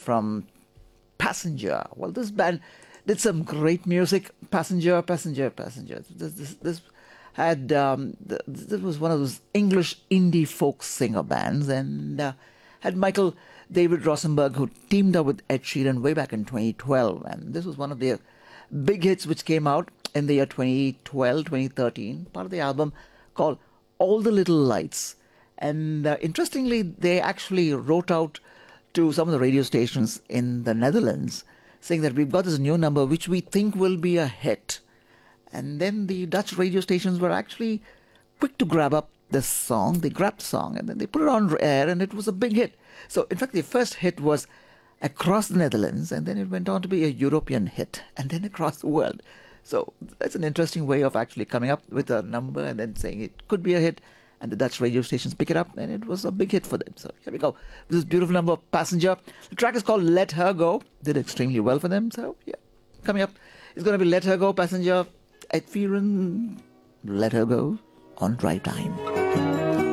from Passenger. Well, this band did some great music. Passenger, Passenger, Passenger. This had this was one of those English indie folk singer bands, and had Michael David Rosenberg, who teamed up with Ed Sheeran way back in 2012, and this was one of their big hits which came out in the year 2012, 2013, part of the album called All the Little Lights. And interestingly, they actually wrote out to some of the radio stations in the Netherlands saying that we've got this new number which we think will be a hit. And then the Dutch radio stations were actually quick to grab up this song. They grabbed the song and then they put it on air, and it was a big hit. So, in fact, the first hit was across the Netherlands, and then it went on to be a European hit, and then across the world. So, that's an interesting way of actually coming up with a number and then saying it could be a hit, and the Dutch radio stations pick it up, and it was a big hit for them. So, here we go. This beautiful number, Passenger. The track is called Let Her Go. Did extremely well for them. So, yeah, coming up is going to be Let Her Go, Passenger. Ed Sheeran, Let Her Go on Drive Time.